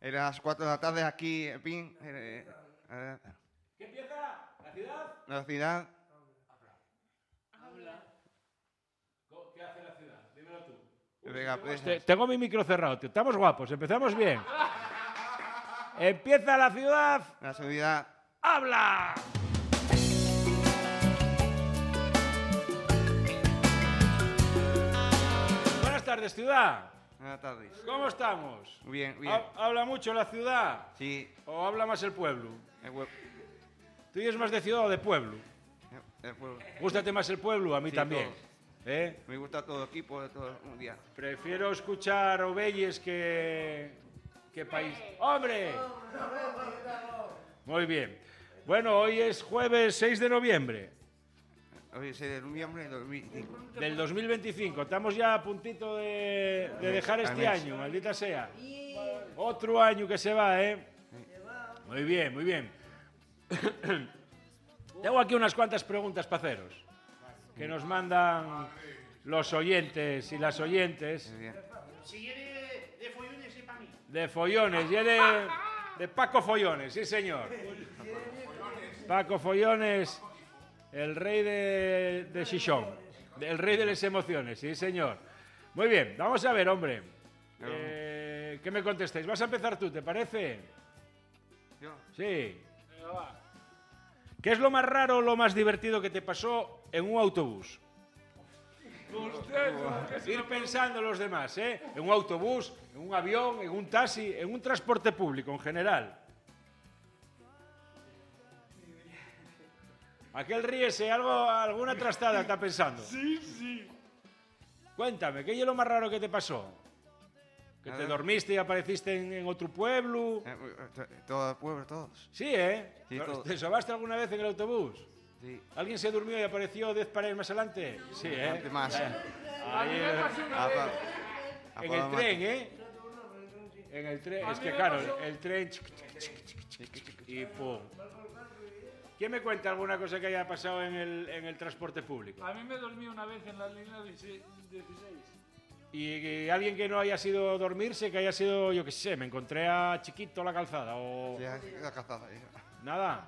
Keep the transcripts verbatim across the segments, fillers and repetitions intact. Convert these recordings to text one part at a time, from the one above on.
Era las cuatro de la tarde aquí, en fin. Eh, eh, ¿Qué empieza? ¿La ciudad? la ciudad. Habla. ¿Qué hace la ciudad? Dímelo tú. Venga, Uy, pues, te- tengo mi micro cerrado, tío. Estamos guapos, empezamos bien. Empieza la ciudad. la ciudad. ¡Habla! Buenas tardes, ciudad. Buenas tardes. ¿Cómo estamos? Muy bien, bien. Ha- ¿Habla mucho la ciudad? Sí. ¿O habla más el pueblo? El hue- ¿Tú eres más de ciudad o de pueblo? el pueblo. ¿Gústate más el pueblo? A mí Sí, también. todo. ¿Eh? Me gusta todo equipo de todo un día. Prefiero escuchar Ovelles que... que país. ¡Hombre! Muy bien. Bueno, hoy es jueves seis de noviembre Hoy es de noviembre de dos mil cinco. del dos mil veinticinco. Estamos ya a puntito de, de dejar este Amén. año, maldita sea. Otro año que se va, ¿eh? Muy bien, muy bien. Tengo aquí unas cuantas preguntas para haceros que nos mandan los oyentes y las oyentes. Muy bien. Si de, de follones y para mí. De follones, y de, de Paco Follones, sí señor. Paco Follones, el rey de, de Xixón, el rey de las emociones, sí señor. Muy bien, vamos a ver, hombre. Eh, ¿Qué me contestáis? Vas a empezar tú, ¿te parece? Yo. Sí. ¿Qué es lo más raro o lo más divertido que te pasó en un autobús? Ir pensando los demás, ¿eh? En un autobús, en un avión, en un taxi, en un transporte público en general. Aquel ríese, algo, alguna trastada está pensando. Sí, sí. Cuéntame, ¿qué es lo más raro que te pasó? ¿Que te Nada. dormiste y apareciste en, en otro pueblo? Eh, eh, Todo el pueblo, todos. Sí, ¿eh? Sí, todo. ¿Te sobaste alguna vez en el autobús? Sí. ¿Alguien se durmió y apareció diez paredes más adelante? Sí, ¿eh? Bastante más. Ahí, eh, Ah, pa- ah, en pa- el tren, ¿eh? En el tren, es que claro, el, el tren... chic, chic, chic, chic, y pum. ¿Quién me cuenta alguna cosa que haya pasado en el, en el transporte público? A mí me dormí una vez en la línea dieciséis. Y, y alguien que no haya sido dormirse, que haya sido, yo qué sé, me encontré a Chiquito a la calzada o... Sí, la calzada. eh. Nada.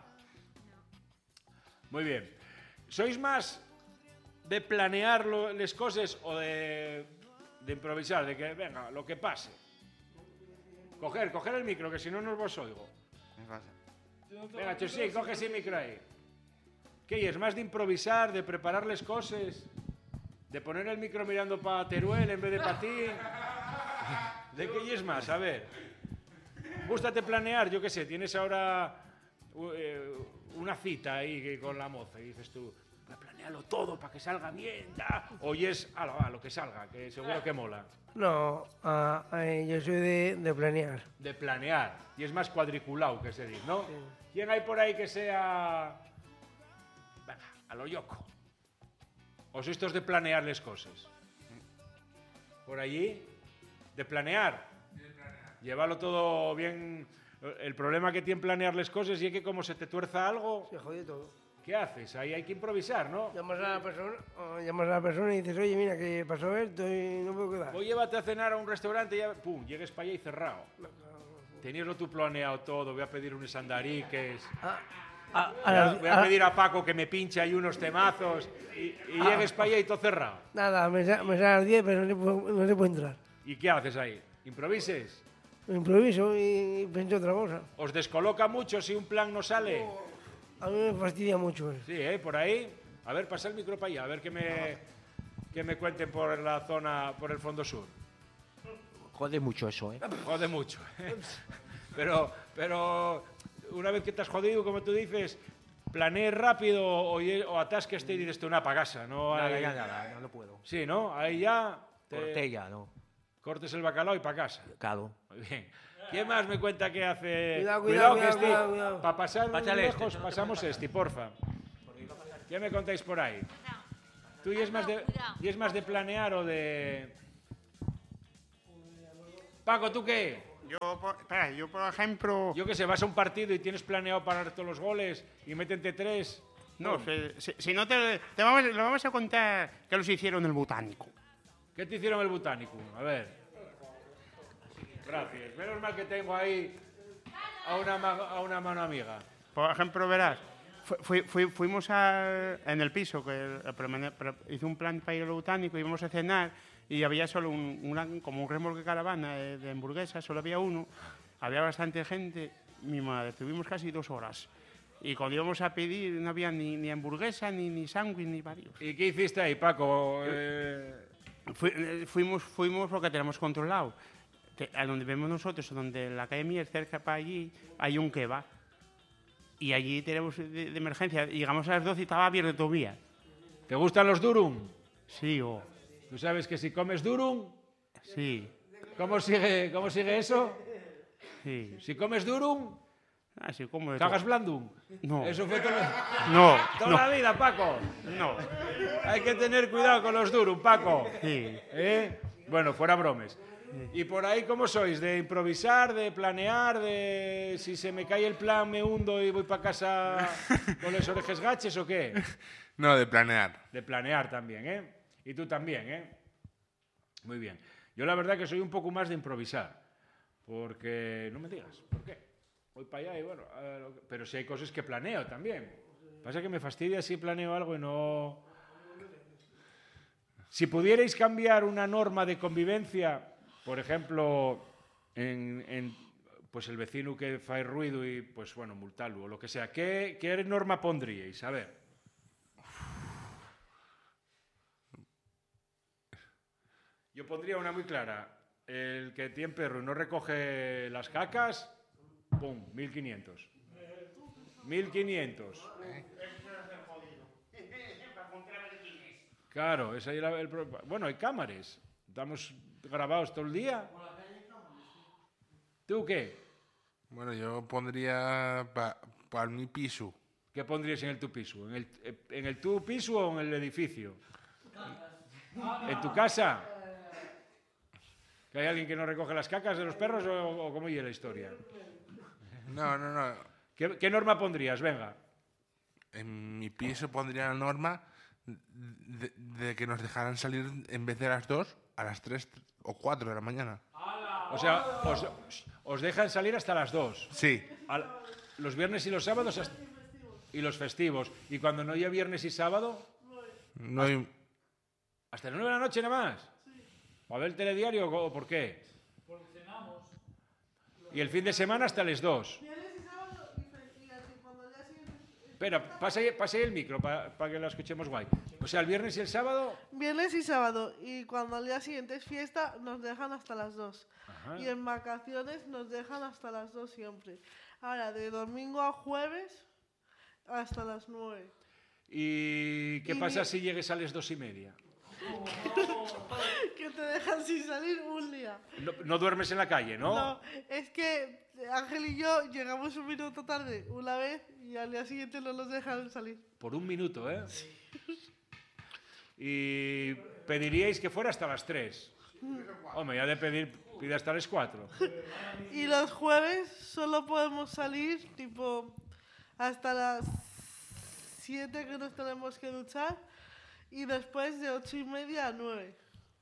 Muy bien. ¿Sois más de planear lo- las cosas o de, de improvisar? De que, venga, lo que pase. Coger, coger el micro, que si no, no os oigo. Me pasa. Venga, Chusín, coge ese micro ahí. ¿Qué es? ¿Más de improvisar, de preparar las cosas? ¿De poner el micro mirando para Teruel en vez de para ti? ¿De qué es más? A ver. Gústate planear, yo qué sé, tienes ahora uh, eh, una cita ahí que- con la moza y dices tú, "Pues planéalo todo para que salga bien, da". Oyes a lo, a lo que salga, que seguro que mola. No, ah, eh, yo soy de, de planear. De planear. Y es más cuadriculado que se dice, ¿no? ¿Quién hay por ahí que sea... Venga, a lo yoco? ¿O sois estos de planear las cosas? ¿Por allí? ¿De planear? Llévalo todo bien... El problema que tiene planear las cosas es que como se te tuerza algo, Se jode todo. ¿qué haces? Ahí hay que improvisar, ¿no? Llamas a la persona, o llamas a la persona y dices, oye, mira, que pasó esto y no puedo quedar. O llévate a cenar a un restaurante y ya, pum, llegues para allá y cerrado. Teníaslo tú planeado todo, voy a pedir unos andariques... Ah, a, a Voy a, las- voy a a- pedir a Paco que me pinche ahí unos temazos y, y llegues para allá y todo cerrado. Nada, me, sa- me sale a las diez, pero no se, puede, no se puede entrar. ¿Y qué haces ahí? ¿Improvises? Improviso y pienso otra cosa. ¿Os descoloca mucho si un plan no sale? A mí me fastidia mucho eso. Sí, ¿eh? Por ahí. A ver, pasa el micro para allá, a ver que me, que me cuenten por la zona, por el fondo sur. Jode mucho eso, ¿eh? Jode mucho. ¿eh? Pero, pero una vez que te has jodido, como tú dices, planees rápido o, lle- o atasques y dices tú, una para casa. No, Nada, hay- ya, nada, no lo puedo. Sí, ¿no? Ahí ya te Cortella, no. cortes el bacalao y para casa. Claro. Muy bien. ¿Quién más me cuenta que hace? Cuidado, cuidado, que cuidado, este, cuidado, cuidado. para pasar Pásale este, lejos, pasamos este, porfa. ¿Qué me contáis por ahí? ¿Tú y es más de, y es más de planear o de...? Paco, ¿tú qué? Yo, por, espera, yo por ejemplo... Yo qué sé, vas a un partido y tienes planeado parar todos los goles y métete tres. no, si, si- si no te, te vamos, lo vamos a contar que los hicieron en el Botánico. ¿Qué te hicieron el Botánico? A ver. gracias. Menos mal que tengo ahí a una, ma- a una mano amiga. Por ejemplo, verás, fu- fui- fui- fuimos a- en el piso, que el- el promene- pre- hice un plan para ir al botánico, íbamos a cenar y había solo un, una- como un remolque caravana de, de hamburguesas, solo había uno, había bastante gente, mi madre, estuvimos casi dos horas. Y cuando íbamos a pedir no había ni, ni hamburguesa, ni, ni sándwich, ni varios. ¿Y qué hiciste ahí, Paco? Eh, Fui- eh, fuimos, fuimos porque tenemos controlado. Te- a donde vemos nosotros, donde en la calle Mier, cerca para allí, hay un kebab. Y allí tenemos de, de emergencia. Llegamos a las doce y estaba abierto todavía. ¿Te gustan los durum? Sí, o... ¿Tú sabes que si comes durum, Sí, ¿cómo sigue, cómo sigue eso? sí. Si comes durum, Así como de cagas todo. blandum. No, Eso fue todo- no, toda no, la vida, Paco. no. Hay que tener cuidado con los durum, Paco. Sí. ¿Eh? Bueno, fuera bromes. ¿Y por ahí cómo sois? ¿De improvisar, de planear, de si se me cae el plan me hundo y voy para casa con los orejes gaches o qué? No, de planear. De planear también, ¿eh? Y tú también, ¿eh? Muy bien. Yo la verdad que soy un poco más de improvisar, porque no me digas, ¿por qué? Voy para allá y bueno, a lo que- pero si hay cosas que planeo también. Pasa que me fastidia si planeo algo y no... Si pudierais cambiar una norma de convivencia, por ejemplo, en, en, pues el vecino que fa ruido y, pues bueno, multarlo o lo que sea, ¿qué, qué norma pondríais? A ver. Yo pondría una muy clara. El que tiene perro y no recoge las cacas, ¡pum! mil quinientos. mil quinientos. Claro, ese era el problema. Bueno, hay cámaras. Estamos grabados todo el día. ¿Tú qué? Bueno, yo pondría para mi piso. ¿Qué pondrías en el tu piso? ¿En el, en el tu piso o en el edificio? ¿En tu casa? ¿Que hay alguien que no recoge las cacas de los perros o, o cómo iba la historia? No, no, no. ¿Qué, qué norma pondrías? Venga. En mi piso pondría la norma de, de que nos dejaran salir en vez de las dos, a las tres o cuatro de la mañana. O sea, os, os dejan salir hasta las dos. Sí. Al- los viernes y los sábados hasta- y los festivos. Y cuando no haya viernes y sábado, No hay... hasta las nueve de la noche nada más. ¿O a ver el telediario o por qué? Porque cenamos. Y el fin de semana hasta las dos. Viernes y sábado y, fe- y así cuando el día siguiente... Espera, pasa ahí, pasa ahí el micro para que la escuchemos guay. O sea, el viernes y el sábado... Viernes y sábado. Y cuando al día siguiente es fiesta, nos dejan hasta las dos. Ajá. Y en vacaciones nos dejan hasta las dos siempre. Ahora, de domingo a jueves, hasta las nueve. ¿Y qué Y pasa mi- si llegues a las dos y media? Que te dejan sin salir un día. No, no duermes en la calle, ¿no? No, es que Ángel y yo llegamos un minuto tarde una vez y al día siguiente no nos dejaron salir. Por un minuto, ¿eh? Y pediríais que fuera hasta las tres. Hombre, ya de pedir, pide hasta las cuatro. Y los jueves solo podemos salir tipo hasta las siete que nos tenemos que duchar y después de ocho y media a nueve.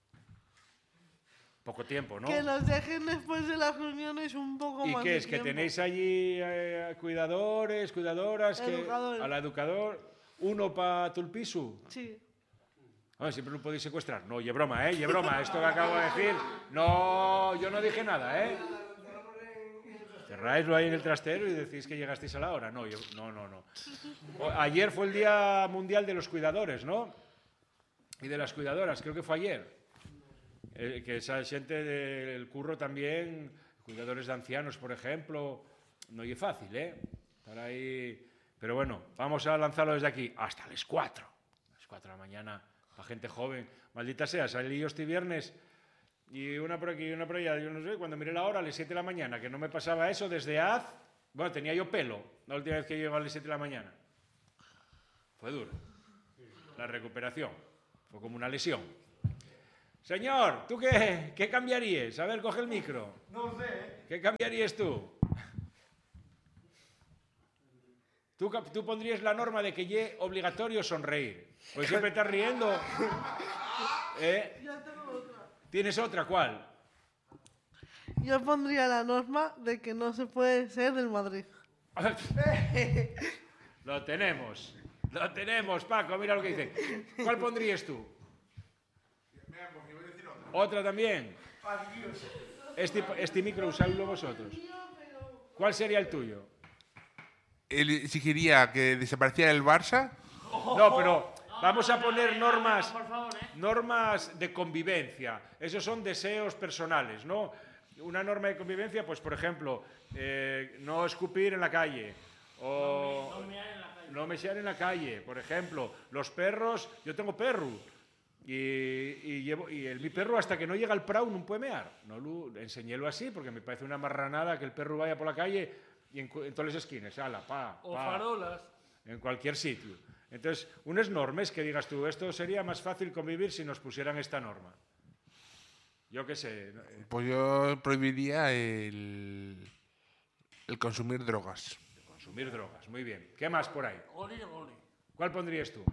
Poco tiempo, ¿no? Que nos dejen después de las reuniones un poco ¿Y más qué de es? ¿Que tiempo. tenéis allí eh, cuidadores, cuidadoras? Que, Educadores. a la educador, uno para tu piso. Sí. Ah, siempre lo podéis secuestrar. No, y es broma, ¿eh? Y es broma. Esto que acabo de decir, no, yo no dije nada, ¿eh? Cerráislo ahí en el trastero y decís que llegasteis a la hora. No, yo- no, no, no. O- Ayer fue el Día Mundial de los Cuidadores, ¿no? Y de las cuidadoras, creo que fue ayer. Eh, que esa gente del curro también, cuidadores de ancianos, por ejemplo, no es fácil, ¿eh? Estar ahí... Pero bueno, vamos a lanzarlo desde aquí. Hasta las cuatro. A las cuatro de la mañana, para gente joven. Maldita sea, salí yo este viernes y una por aquí y una por allá. Yo no sé, cuando miré la hora, a las siete de la mañana, que no me pasaba eso desde haz... Bueno, tenía yo pelo la última vez que llegué a las siete de la mañana. Fue duro. La recuperación. Fue como una lesión. Señor, ¿tú qué, qué cambiarías? A ver, coge el micro. No sé. ¿Qué cambiarías tú? ¿Tú, cap- tú pondrías la norma de que ye obligatorio sonreír? Pues siempre estás riendo. ¿Eh? Ya tengo otra. ¿Tienes otra? ¿Cuál? yo pondría la norma de que no se puede ser del Madrid. Lo tenemos. Lo tenemos, Paco. Mira lo que dice. ¿Cuál pondrías tú? ¿Otra también? Este, este micro usadlo vosotros. ¿Cuál sería el tuyo? El- si quería que desapareciera el Barça, No, pero vamos a poner normas, normas de convivencia. Esos son deseos personales, ¿no? Una norma de convivencia, pues por ejemplo, eh, no escupir en la calle o no mesear en la calle, por ejemplo. Los perros, yo tengo perro y, y llevo y el mi perro hasta que no llega al prau no puede mear. No lo enseñélo así porque me parece una marranada que el perro vaya por la calle y en, cu- en todas las esquinas, ala, pa, O pa. farolas. En cualquier sitio. Entonces, unas normas que digas tú, esto sería más fácil convivir si nos pusieran esta norma. Yo qué sé. eh, pues yo prohibiría el, el consumir drogas. Consumir drogas, muy bien. ¿Qué más por ahí? Oli, oli. ¿Cuál pondrías tú?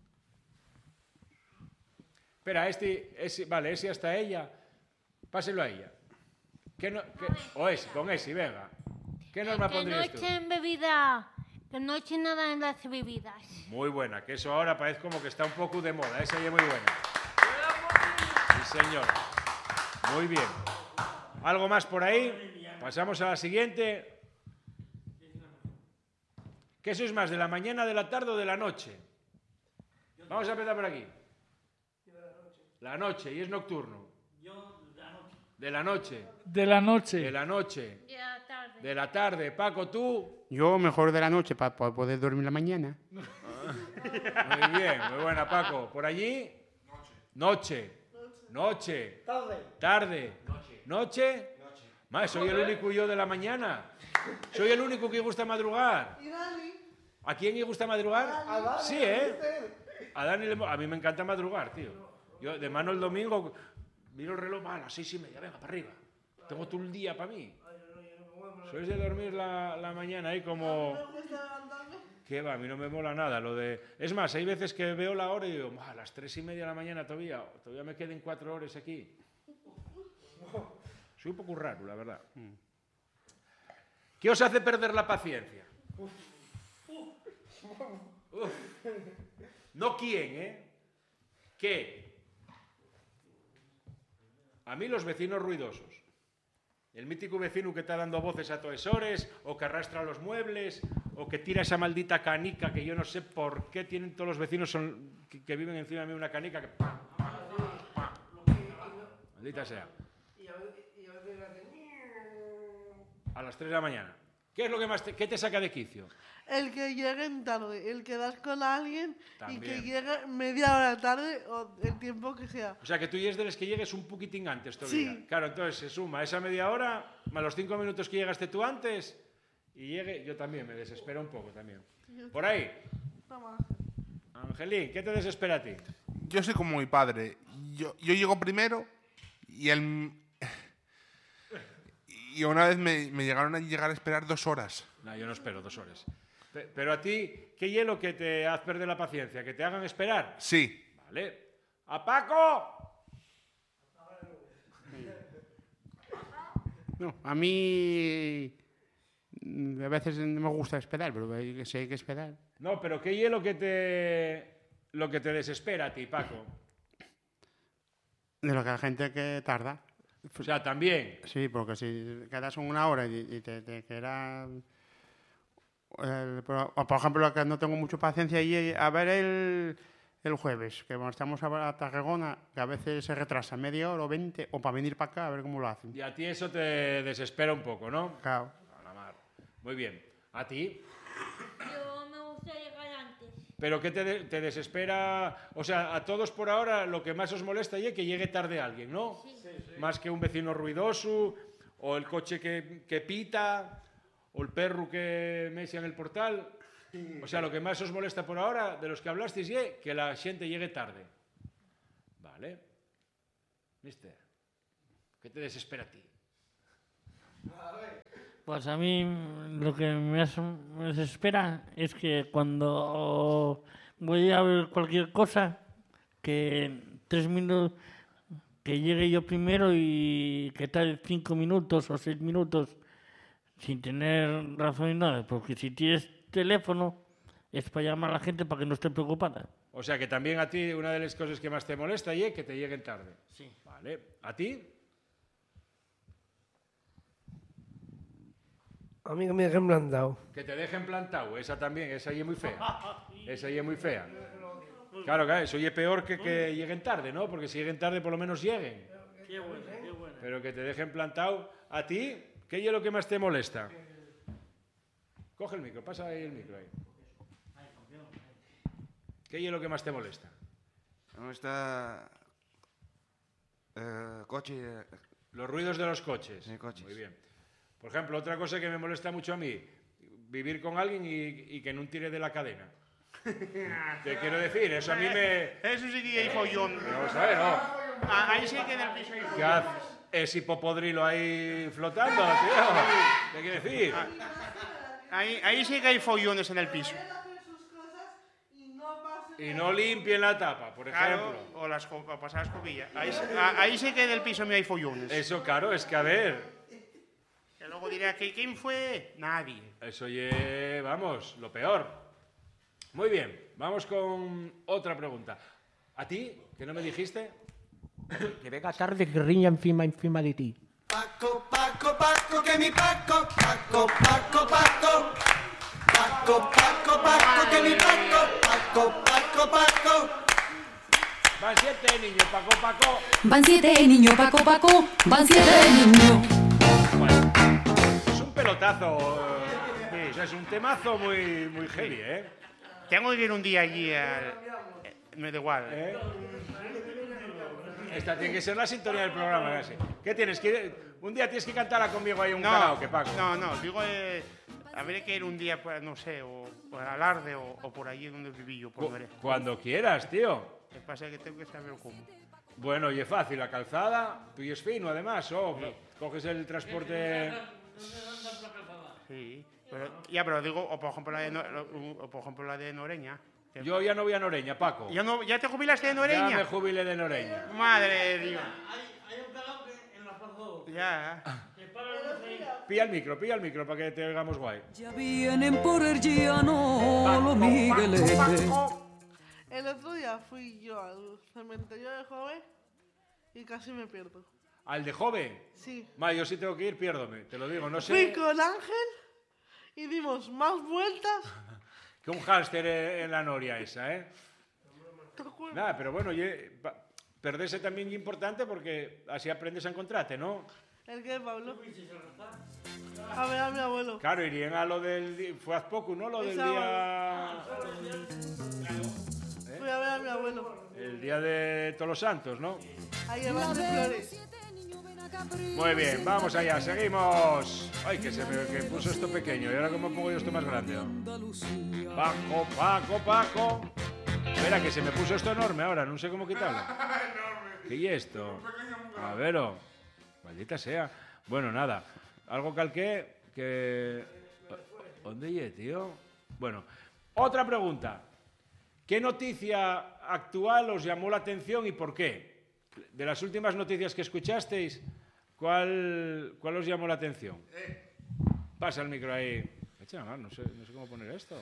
Espera, este, ese, vale, ese hasta ella. Páselo a ella. ¿Qué no, qué- o ese, con ese, venga. ¿Qué norma Que no pondrías tú? echen bebida, que no echen nada en las bebidas. Muy buena, que eso ahora parece como que está un poco de moda. Esa ya es muy buena. Sí, señor. Muy bien. ¿Algo más por ahí? Pasamos a la siguiente. ¿Qué sois más, de la mañana, de la tarde o de la noche? Vamos a empezar por aquí. La noche, y es nocturno. De la noche. De la noche. De la noche. De la tarde. De la tarde. Paco, tú. Yo mejor de la noche para poder dormir la mañana. Muy bien, muy buena, Paco. ¿Por allí? Noche. Noche. Tarde. Tarde. Noche. Noche. Soy el único yo de la mañana. Soy el único que gusta madrugar. ¿Y Dani? ¿A quién le gusta madrugar? Sí, ¿eh? A Dani le mo- a mí me encanta madrugar, tío. Yo de mano el domingo miro el reloj, va, a las seis y media, venga, para arriba. Tengo todo el día para mí. Sois de dormir la, la mañana ahí como... ¿No me gusta levantarme? ¿Qué va? A mí no me mola nada lo de... Es más, hay veces que veo la hora y digo, "Buah, a las tres y media de la mañana todavía, todavía me queden cuatro horas aquí. Soy un poco raro, la verdad. ¿Qué os hace perder la paciencia? Uf. No quién, ¿eh? ¿Qué? A mí los vecinos ruidosos. El mítico vecino que está dando voces a toesores, o que arrastra los muebles, o que tira esa maldita canica que yo no sé por qué tienen todos los vecinos son, que, que viven encima de mí una canica que... ¡pam, pam, pam! Maldita sea. Y a veces, y a veces hacen... A las tres de la mañana. ¿Qué es lo que más te, qué te saca de quicio? El que lleguen tarde, el que das con alguien y que También. llegue media hora tarde o el tiempo que sea. O sea, que tú ya es de los que llegues un poquitín antes todavía. Sí. Claro, entonces se suma esa media hora, más los cinco minutos que llegaste tú antes, y llegue... Yo también me desespero un poco también. Por ahí, Toma. Angelín, ¿qué te desespera a ti? Yo soy como mi padre. Yo, yo llego primero y él... Y una vez me, me llegaron a llegar a esperar dos horas. No, yo no espero dos horas. Pe- Pero a ti, ¿qué hielo que te hace perder la paciencia? ¿Que te hagan esperar? Sí. Vale. ¡A Paco! No, a mí mm, a veces no me gusta esperar, pero hay que- si hay que esperar. No, pero ¿qué hielo que te... lo que te desespera a ti, Paco? De lo que la gente que tarda. O sea, también... Sí, porque si quedas una hora y, y te, te queda... el- por, o por ejemplo, lo que no tengo mucha paciencia y a ver el, el jueves, que cuando estamos a, a Tarragona, que a veces se retrasa media hora o veinte, o para venir para acá, a ver cómo lo hacen. Y a ti eso te desespera un poco, ¿no? Claro. A la mar. Muy bien. ¿A ti? Yo me gusta llegar antes. ¿Pero qué te, de- te desespera? O sea, a todos por ahora lo que más os molesta es que llegue tarde alguien, ¿no? Más que un vecino ruidoso, o el coche que, que pita, o el perro que mesia en el portal. O sea, lo que más os molesta por ahora, de los que hablasteis, es que la gente llegue tarde. Vale. Mister, ¿qué te desespera a ti? Pues a mí lo que me, as- me desespera es que cuando voy a ver cualquier cosa, que en tres minutos, que llegue yo primero y que tarde cinco minutos o seis minutos sin tener razón ni nada, porque si tienes teléfono es para llamar a la gente para que no esté preocupada. O sea que también a ti una de las cosas que más te molesta es que te lleguen tarde. Sí. Vale. ¿A ti? A mí que me dejen plantado. Que te dejen plantado, esa también, esa ya es muy fea. Esa ya es muy fea. Claro, claro, eso ya es peor que que lleguen tarde, ¿no? Porque si lleguen tarde por lo menos lleguen. Qué bueno, qué bueno. Pero que te dejen plantado. ¿A ti? ¿Qué es lo que más te molesta? Coge el micro, pasa ahí el micro ahí. ¿Qué es lo que más te molesta? No está... eh, coche... eh, Los ruidos de los coches. Sí, coches. Muy bien. Por ejemplo, otra cosa que me molesta mucho a mí, vivir con alguien y, y que no tire de la cadena. Te quiero decir, eso a mí me... Eso sí que hay follón. Vamos a ver, ¿no? Ah, ahí sí que en el piso hay ¿Qué follón. haces? Es hipopodrilo ahí flotando, tío. ¿Qué quiere decir? Ahí, ahí sí que hay follones en el piso. Y no limpien la tapa, por ejemplo. Claro, o, las, o pasar la escobilla. Ahí, sí- ah, ahí sí que en el piso mío hay follones. Eso, claro, es que a ver, Que luego dirá, ¿que ¿quién fue? Nadie. eso ye, vamos, lo peor. Muy bien, vamos con otra pregunta. ¿A ti? ¿Que no me dijiste? Que venga tarde que riña encima, encima de ti. Paco, Paco, Paco, que mi Paco, Paco, Paco, Paco. Paco, Paco, Paco, que mi Paco, Paco, Paco, Paco. Van siete, niño, Paco, Paco. Van siete niños, Paco, Paco, van siete niños. Bueno, es un pelotazo, eh, o sea, es un temazo muy, muy heavy, ¿eh? Tengo que ir un día allí al... eh, Me da igual. ¿Eh? Esta tiene que ser la sintonía del programa, casi. ¿Qué tienes que ir? Un día tienes que cantarla conmigo ahí en un No, karaoke, Paco. no, no, digo, eh, habría que ir un día, pues, no sé, o por Alarde o, o por allí donde viví yo, por Cu- Veré. Cuando quieras, tío. Lo que pasa es que tengo que saber cómo. Bueno, y es fácil, la calzada, tú y es fino, además, oh, coges el transporte... Sí, pero, ya, pero digo, o por ejemplo la de, No- o por ejemplo, la de Noreña. que- Yo ya no voy a Noreña, Paco. ¿Ya, no, ¿Ya te jubilaste de Ya Noreña? me jubilé de Noreña. Madre de Dios. Hay un karaoke en la Plaza dos. Ya. Pilla el micro, pilla el micro para que te oigamos guay. Ya vienen por el llano los migueletes. El otro día fui yo al cementerio de Joven y casi me pierdo. ¿Al de joven? Sí. Ma, yo sí tengo que ir, piérdome, te lo digo, no Fui sé... con Ángel y dimos más vueltas. Que un hámster en en la noria esa, ¿eh? ¿Te acuerdas? Nada, pero bueno, ye- pa- perderse también es importante porque así aprendes a encontrarte, ¿no? ¿El qué, Pablo? A ver a mi abuelo. Claro, irían a lo del... di- Fue hace poco, ¿no? Lo del El día... Fui a ver a mi abuelo. El día de Todos los Santos, ¿no? Ahí en Las Flores. Muy bien, vamos allá, seguimos. Ay, que se me que puso esto pequeño y ahora cómo pongo yo esto más grande, ¿no? Paco, Paco, Paco. Espera, que se me puso esto enorme ahora, no sé cómo quitarlo. ¿Qué es esto? A ver, oh. Maldita sea. Bueno, nada. Algo calqué que... ¿Dónde ye, tío? Bueno, otra pregunta. ¿Qué noticia actual os llamó la atención y por qué? De las últimas noticias que escuchasteis, ¿cuál, cuál os llamó la atención? Pasa el micro ahí. Echa, no, no sé, no sé cómo poner esto.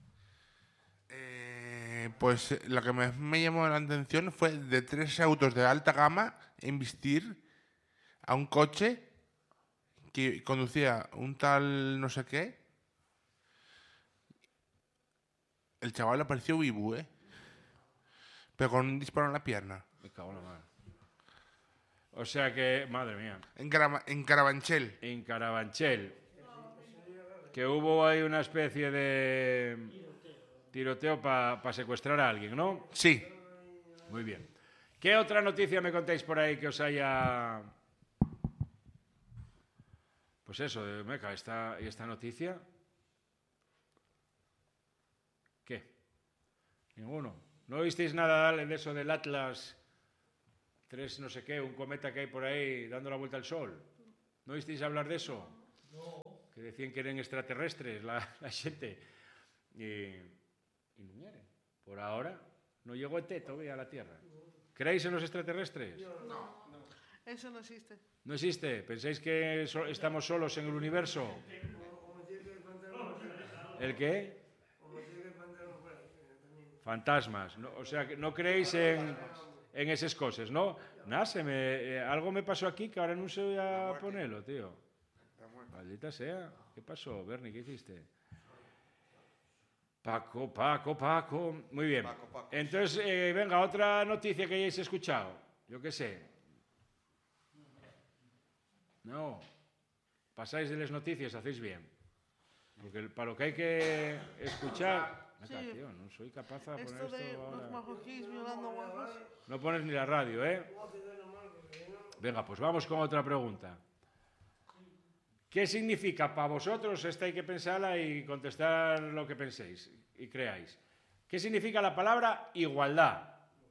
Eh, pues eh, lo que más me llamó la atención fue de tres autos de alta gama investir a un coche que conducía un tal no sé qué. El chaval apareció vivo, ¿eh? Pero con un disparo en la pierna. Me cago en la mano. O sea que, madre mía. En, Carava- en Carabanchel. En Carabanchel. Que hubo ahí una especie de tiroteo para secuestrar a alguien, ¿no? Sí. Muy bien. ¿Qué otra noticia me contáis por ahí que os haya... Pues eso, de Meca, esta, ¿y esta noticia? ¿Qué? Ninguno. ¿No visteis nada de eso del Atlas tres no sé qué, un cometa que hay por ahí dando la vuelta al Sol? ¿No visteis hablar de eso? No. Que decían que eran extraterrestres la, la gente. Y, y no eran. Por ahora no llegó E T todavía a la Tierra. ¿Creéis en los extraterrestres? No, no. Eso no existe. ¿No existe? ¿Pensáis que so- estamos solos en el universo? ¿El qué? Fantasmas. No, o sea, que no creéis en, en esas cosas, ¿no? Nada, se me, eh, algo me pasó aquí que ahora no sé voy a ponerlo, tío. Maldita sea. ¿Qué pasó, Bernie? ¿Qué hiciste? Paco, Paco, Paco. Muy bien. Paco, Paco. Entonces, eh, venga, otra noticia que hayáis escuchado. Yo qué sé. No. Pasáis de las noticias, hacéis bien. Porque el- para lo que hay que escuchar... Venga, Sí. tío, no soy capaz de poner Esto de esto los ahora. marroquíes violando guapas. No pones ni la radio, ¿eh? Venga, pues vamos con otra pregunta. ¿Qué significa para vosotros? Esta hay que pensarla y contestar lo que penséis y creáis. ¿Qué significa la palabra igualdad?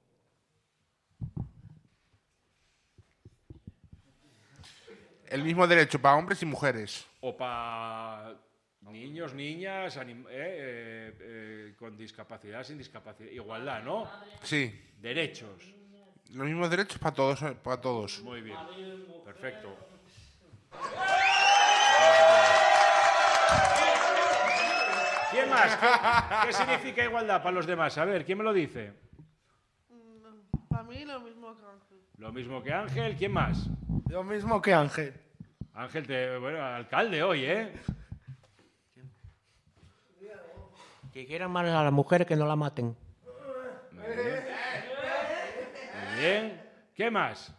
El mismo derecho para hombres y mujeres. O para niños, niñas, anim- eh, eh, eh, con discapacidad, sin discapacidad. Igualdad, ¿no? Sí. Derechos. Los mismos derechos para todos, para todos. Muy bien. Perfecto. ¿Quién más? ¿Qué, qué significa igualdad para los demás? A ver, ¿quién me lo dice? Para mí lo mismo que Ángel. Lo mismo que Ángel. ¿Quién más? Lo mismo que Ángel. Ángel, te, bueno, alcalde hoy, ¿eh? Que quieran más a las mujeres que no la maten. Muy bien. Muy bien. ¿Qué más?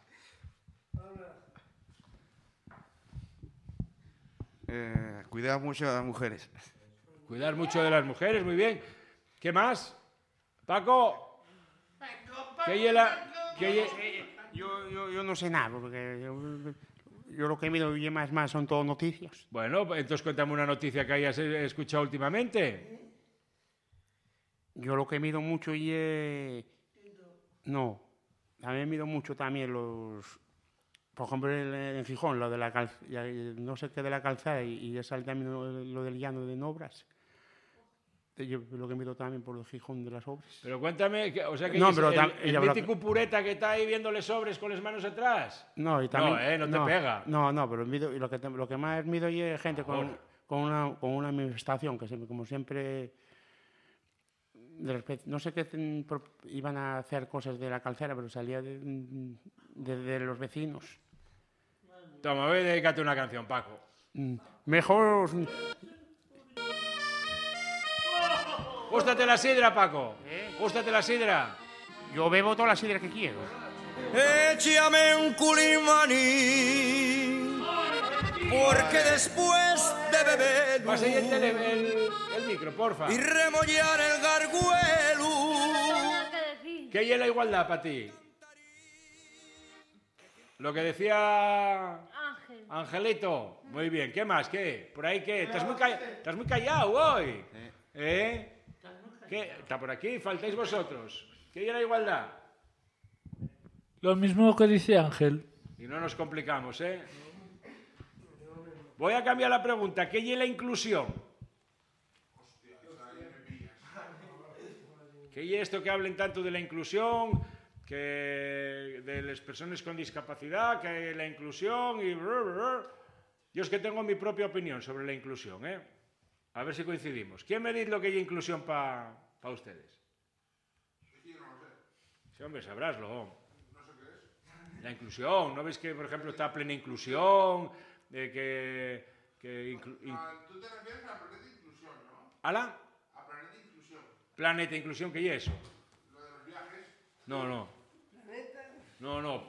Eh, cuidar mucho a las mujeres. Cuidar mucho de las mujeres, muy bien. ¿Qué más? Paco. ¿Qué hiela? ¿Qué ye- Yo, yo, yo no sé nada, porque yo, yo lo que miro y más, más son todo noticias. Bueno, entonces cuéntame una noticia que hayas eh, escuchado últimamente. Yo lo que mido mucho y... eh, no, también mido mucho también los... Por ejemplo, el- en Gijón, lo de la calz- ya, eh, no sé qué de la calzada y, y ya sale también lo, lo del llano de Nobras. Eh, Yo lo que mido también por el Gijón de las obras. Pero cuéntame, que- o sea que No, es pero el, tam- el ya habrá- mítico pureta que está ahí viéndole sobres con las manos atrás. No, y también, No, eh, no te pega. No, no, pero mido, y lo, que te- lo que más mido es gente con, Joder. con, una, con una manifestación, que siempre, como siempre, de respe- no sé qué ten- pro- iban a hacer cosas de la calzera, pero salía de, de- de los vecinos. Toma, voy a dedicarte una canción, Paco. Mm, Mejor... Gústate la sidra, Paco. Gústate la sidra. Yo bebo toda la sidra que quiero. Échame un culimaní, porque después de beber Pasa ahí el, tele- el, el micro, porfa. y remollar el garguelo, ¿Qué decir? ¿Qué es la igualdad para ti? Lo que decía Ángel. Angelito. Muy bien. ¿Qué más? ¿Qué? ¿Por ahí qué? ¿Estás muy, ca- estás muy callado hoy? ¿Eh? ¿Qué? ¿Está por aquí? Faltáis vosotros. ¿Qué es la igualdad? Lo mismo que dice Ángel. Y no nos complicamos, ¿eh? Voy a cambiar la pregunta. ¿Qué es la inclusión? ¿Qué es esto que hablen tanto de la inclusión, que de las personas con discapacidad, que la inclusión y... brr, brr? Yo es que tengo mi propia opinión sobre la inclusión, ¿eh? A ver si coincidimos. ¿Quién me dice lo que es inclusión para ustedes? Sí, hombre, sabráslo. La inclusión, ¿no ves que, por ejemplo, está plena inclusión? De que... que inclu- in- Tú te refieres a planeta inclusión, ¿no? ¿Ala? A planeta inclusión. Planeta inclusión, ¿qué es eso? Lo de los viajes. No, no. No, no.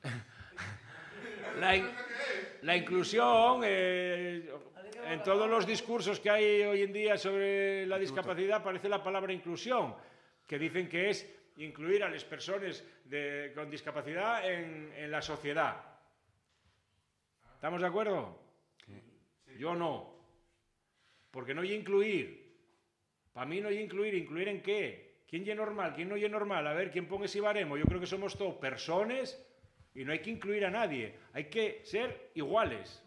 La, in- la inclusión, eh, en todos los discursos que hay hoy en día sobre la discapacidad aparece la palabra inclusión, que dicen que es incluir a las personas de- con discapacidad en, en la sociedad. ¿Estamos de acuerdo? Yo no. Porque no hay incluir. Para mí no hay incluir. ¿Incluir en qué? ¿Quién es normal? ¿Quién no es normal? A ver, ¿quién pone ese baremo? Yo creo que somos todos personas y no hay que incluir a nadie. Hay que ser iguales.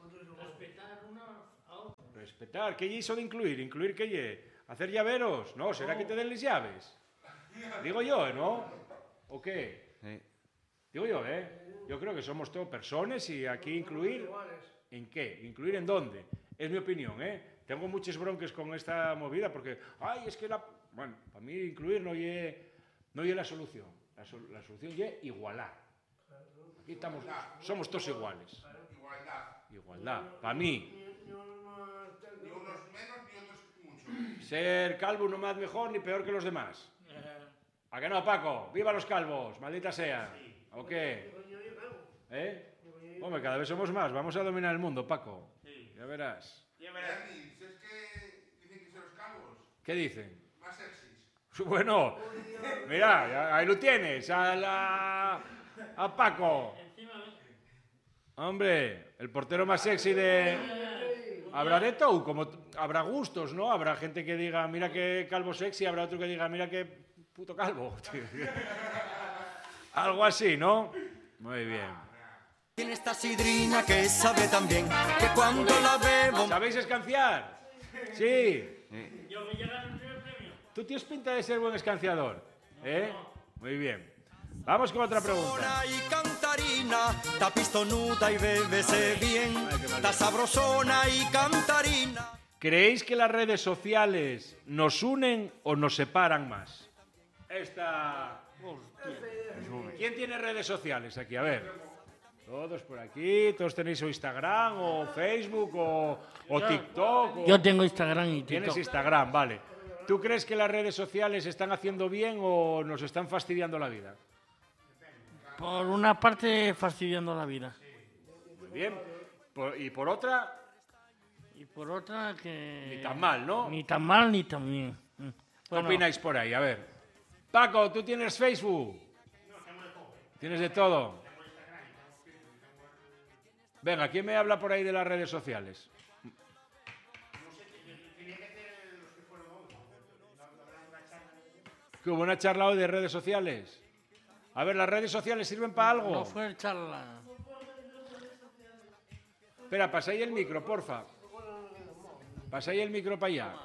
Respetar. ¿Qué es eso de incluir? ¿Incluir qué es? ¿Hacer llaveros? No, ¿será que te den las llaves? Digo yo, ¿no? ¿O qué? Sí. Digo yo, ¿eh? Yo creo que somos todos personas y aquí incluir... ¿En qué? ¿Incluir en dónde? Es mi opinión, ¿eh? Tengo muchos bronques con esta movida porque, ay, es que la... Bueno, para mí incluir no es no la solución. La, sol- la solución es igualar. Aquí estamos, somos todos iguales. Igualdad. Igualdad. Para mí, Ni unos menos ni otros mucho. ser calvo no más mejor ni peor que los demás. ¿A que no, Paco? ¡Viva los calvos! ¡Maldita sea! ¿O qué? ¿Eh? Hombre, cada vez somos más. Vamos a dominar el mundo, Paco. Ya verás. Dani, ¿sabes qué dicen que son los calvos? ¿Qué dicen? Más sexys. Bueno, mira, ya- ahí lo tienes, a, la, a Paco. Hombre, el portero más sexy de... Habrá de todo, como t- habrá gustos, ¿no? Habrá gente que diga, mira qué calvo sexy, habrá otro que diga, mira qué puto calvo. Algo así, ¿no? Muy bien. Tiene esta sidrina que sabe tan bien que cuando la bebo... ¿Sabéis escanciar? Sí. Tú tienes pinta de ser buen escanciador, ¿eh? Muy bien. Vamos con otra pregunta. Sabrosona y cantarina, ta pistonuda y bébese bien, ta sabrosona y cantarina. ¿Creéis que las redes sociales nos unen o nos separan más? Esta... ¿Quién tiene redes sociales aquí? A ver. Todos por aquí, todos tenéis o Instagram o Facebook o, o Yo- TikTok. o- Yo tengo Instagram y Tienes TikTok. Instagram, vale. ¿Tú crees que las redes sociales están haciendo bien o nos están fastidiando la vida? Por una parte, fastidiando la vida. Muy bien. Por- y por otra, Y por otra, que... ni tan mal, ¿no? Ni tan mal ni tan bien. Mm. ¿Qué Bueno, opináis por ahí? A ver. Paco, ¿tú tienes Facebook? ¿Tienes de todo? Venga, ¿quién me habla por ahí de las redes sociales? ¿Que hubo una charla hoy de redes sociales? A ver, ¿las redes sociales sirven para algo? No fue charla. Espera, pasáis el micro, porfa. Pasáis el micro para allá.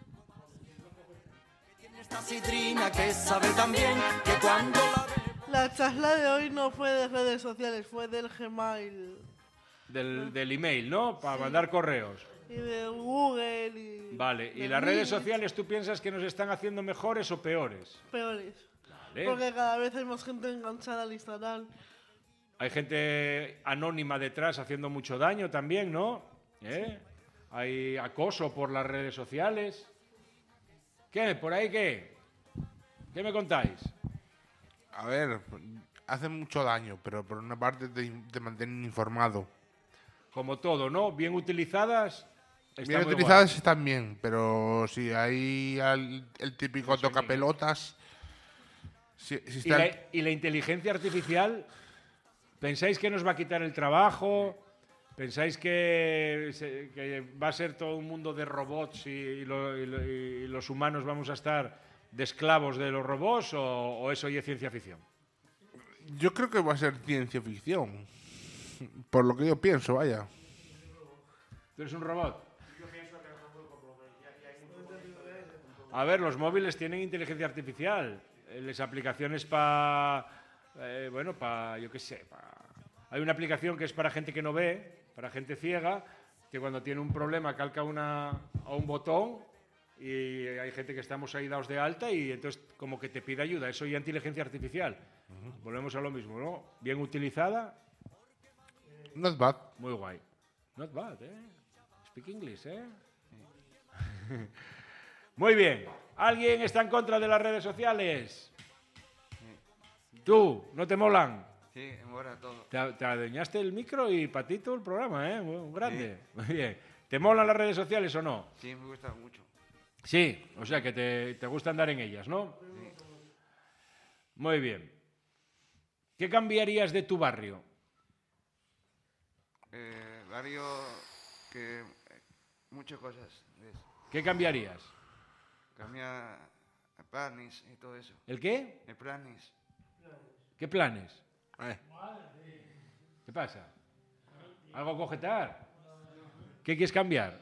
Esta sidrina que sabe tan bien que cuando la bebo... La charla de hoy no fue de redes sociales, fue del Gmail Del, del email, ¿no? Para mandar correos. y de Google y Vale, ¿y de las redes Meet, sociales tú piensas que nos están haciendo mejores o peores? peores. Vale. Porque cada vez hay más gente enganchada al Instagram. Hay gente anónima detrás haciendo mucho daño también, ¿no? ¿Eh? Hay acoso por las redes sociales. ¿Qué? ¿Por ahí qué? ¿Qué me contáis? A ver, hace mucho daño, pero por una parte te, te mantienen informado. Como todo, ¿no? Bien utilizadas. está Bien muy utilizadas guay. están bien, pero si hay al- el típico tocapelotas... Si, si ¿Y está el- la, y la inteligencia artificial? ¿Pensáis que nos va a quitar el trabajo? ¿Pensáis que, se- que va a ser todo un mundo de robots y, y lo- y lo- y los humanos vamos a estar de esclavos de los robots o, o eso ya es ciencia ficción? Yo creo que va a ser ciencia ficción. Por lo que yo pienso, vaya. ¿Tú eres un robot? A ver, los móviles tienen inteligencia artificial. Eh, Les aplicaciones para... bueno, para... Yo qué sé. pa- Hay una aplicación que es para gente que no ve, para gente ciega, que cuando tiene un problema calca una, a un botón y hay gente que estamos ahí dados de alta y entonces como que te pide ayuda. Eso ya es inteligencia artificial. Volvemos a lo mismo, ¿no? Bien utilizada, Not bad. muy guay. Not bad, ¿eh? Speak English, ¿eh? Muy bien. ¿Alguien está en contra de las redes sociales? ¿Tú? ¿No te molan? Sí, ahora todo. Te, te adueñaste el micro y para ti todo el programa, ¿eh? Muy grande. Muy bien. ¿Te molan las redes sociales o no? Sí, me gusta mucho. Sí, o sea que te, te gusta andar en ellas, ¿no? Muy bien. ¿Qué cambiarías de tu barrio? Eh, barrio que... eh, muchas cosas. ¿ves? ¿Qué cambiarías? Cambia planes y todo eso. ¿El qué? El planes. ¿Qué planes? ¿Qué pasa? ¿Algo a cogetar? ¿Qué quieres cambiar?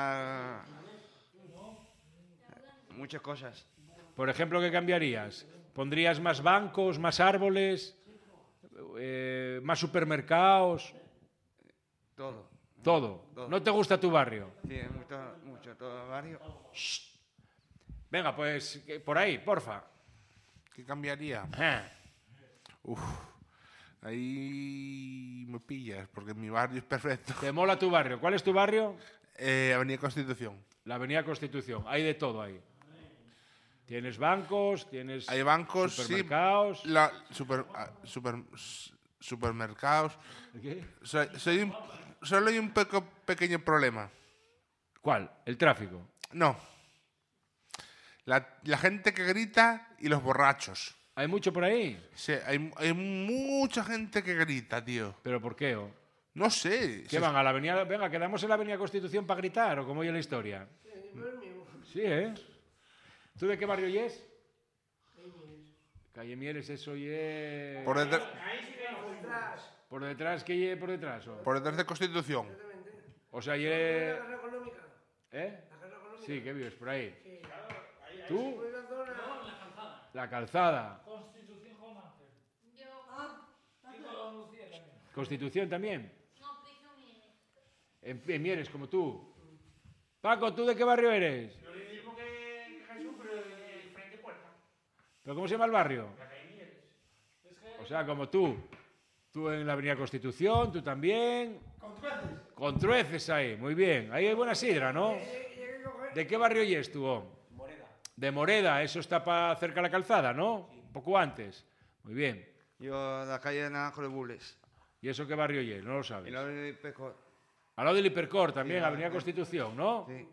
Cambiar muchas cosas. Por ejemplo, ¿qué cambiarías? ¿Pondrías más bancos, más árboles, eh, más supermercados? Todo. Todo. Todo. ¿No te gusta tu barrio? Sí, me gusta mucho todo el barrio. Venga, pues que- por ahí, porfa. ¿Qué cambiaría? Eh. Uf, ahí me pillas, porque mi barrio es perfecto. ¿Te mola tu barrio? ¿Cuál es tu barrio? Eh, Avenida Constitución. La Avenida Constitución. Hay de todo ahí. Tienes bancos, tienes Hay bancos, supermercados. sí. La, super, ah, super- s- supermercados. ¿Qué? Soy, soy un- solo hay un peco- pequeño problema. ¿Cuál? ¿El tráfico? No. La, la gente que grita y los borrachos. ¿Hay mucho por ahí? Sí, hay, hay mucha gente que grita, tío. ¿Pero por qué? o? No sé. ¿Qué se- van a la avenida? Venga, quedamos en la Avenida Constitución para gritar, ¿o cómo oye la historia? Sí, ¿eh? ¿Tú de qué barrio es? Calle Mieres, eso ye... Por detrás, ¿Por detrás? ¿Qué ye por detrás? o? por detrás de Constitución. O sea, ye... ¿Eh? Sí, ¿qué vives por ahí? ¿Tú? La calzada. ¿Constitución también? En, en Mieres, como tú. Paco, ¿tú de qué barrio eres? Yo lo mismo que Jesús, pero de frente puerta. ¿Pero cómo se llama el barrio? La calle Mieres. O sea, como tú. Tú en la Avenida Constitución, tú también. Con trueces. Con trueces ahí, muy bien. Ahí hay buena sidra, ¿no? ¿De qué barrio es tú? oh? De Moreda, eso está pa cerca de la calzada, ¿no? Un poco antes. Muy bien. Yo la calle de Naranjo de Bules. ¿Y eso qué barrio es? No lo sabes. Y la de Pecor. Al lado del Hipercor también, Sí, Avenida sí. Constitución, ¿no? Sí.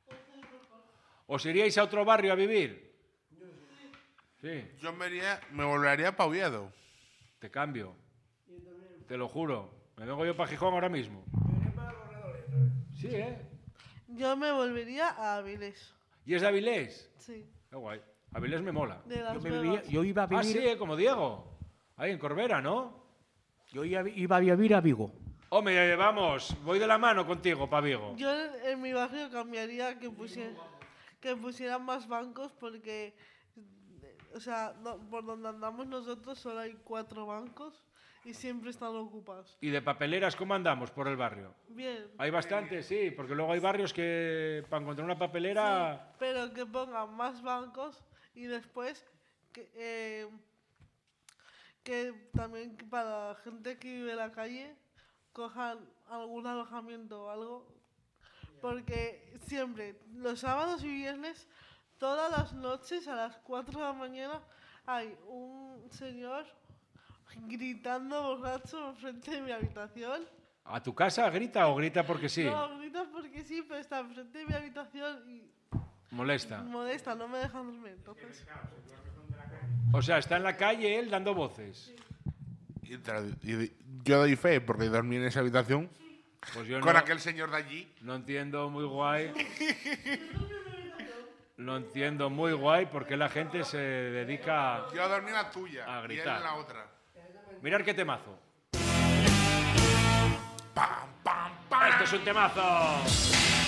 ¿Os iríais a otro barrio a vivir? Sí. Yo me, iría, me volvería para Oviedo. Te cambio. Te lo juro. Me vengo yo para Gijón ahora mismo. Sí, ¿eh? Yo me volvería a Avilés. ¿Y es de Avilés? Sí. Qué guay. Avilés me mola. De Las Yo, me Vegas. vivía- yo iba a Ah, vivir, sí, ¿eh? Como Diego. Ahí en Corbera, ¿no? yo iba, iba a vivir a Vigo. Hombre, eh, vamos, voy de la mano contigo, pa' Vigo. Yo en, en mi barrio cambiaría que pusieran, que pusieran más bancos porque, o sea, no- por donde andamos nosotros solo hay cuatro bancos y siempre están ocupados. ¿Y de papeleras cómo andamos por el barrio? Bien. Hay bastantes, sí, porque luego hay barrios que para encontrar una papelera... Sí, pero que pongan más bancos y después que, eh, que también para la gente que vive en la calle cojan algún alojamiento o algo. Porque siempre, los sábados y viernes, todas las noches a las cuatro de la mañana hay un señor gritando borracho enfrente de mi habitación. ¿A tu casa grita o grita porque sí? No, grita porque sí, pero está enfrente de mi habitación y Molesta. molesta, no me dejan dormir. Entonces, O sea, está en la calle él dando voces. Y, tra- y yo doy fe, porque dormí en esa habitación Pues yo con no, aquel señor de allí. no entiendo muy guay. No entiendo muy guay por qué la gente se dedica Yo dormí en la tuya a y él gritar. en la otra. Mirar qué temazo. ¡Pam, pam, pam! Esto es un temazo.